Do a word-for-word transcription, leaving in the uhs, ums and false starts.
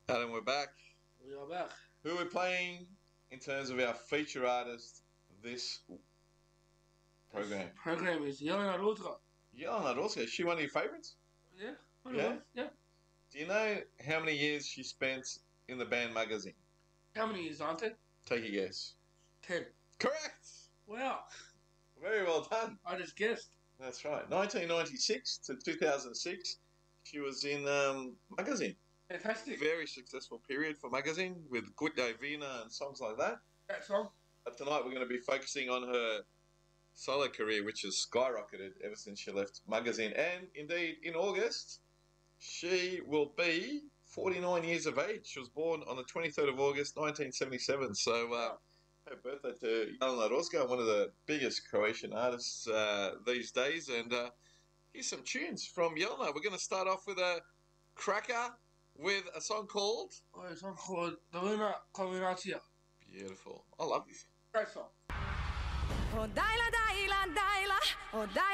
Adam, we're back. We are back. Who are we playing in terms of our feature artist this program? This program is Jelena Rudra. Jelena Rudra, is she one of your favourites? Yeah, Yeah? yeah. Do you know how many years she spent in the band magazine? How many years, aren't there? Take a guess. Ten. Correct! Wow. Very well done. I just guessed. That's right. nineteen ninety-six to two thousand six, she was in um, magazine. Fantastic. Very successful period for magazine with Gutya Vina and songs like that. That song. But tonight we're going to be focusing on her solo career, which has skyrocketed ever since she left magazine. And indeed, in August, she will be forty-nine years of age. She was born on the twenty-third of August, nineteen seventy-seven. So, uh, happy birthday to Jelena Rudra, one of the biggest Croatian artists uh, these days. And uh, here's some tunes from Jelena. We're going to start off with a cracker with a song called... Oh, a song called Dolina Kombinacija. Beautiful. I love this. Great song. Oh, dajla, dajla, dajla, oh, dajla.